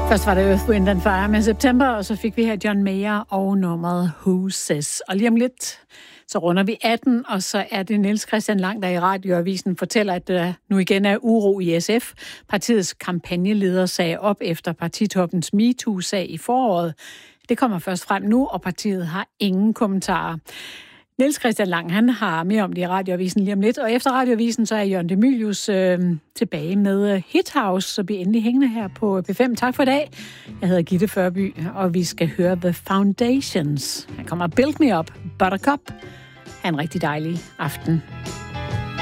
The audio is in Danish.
Først var det Earth, Wind and Fire med September, og så fik vi her John Mayer og nummeret Who Says. Og lige om lidt, så runder vi 18, og så er det Niels Christian Lang, der i Radioavisen fortæller, at der nu igen er uro i SF. Partiets kampagneleder sagde op efter partitoppens MeToo-sag i foråret. Det kommer først frem nu, og partiet har ingen kommentarer. Niels Christian Lang, han har mere om det i Radioavisen lige om lidt, og efter Radioavisen, så er Jørgen de Mylius tilbage med Hit House, så bliver endelig hængende her på P5. Tak for i dag. Jeg hedder Gitte Førby, og vi skal høre The Foundations. Her kommer Build Me Up, Buttercup. Ha' en rigtig dejlig aften.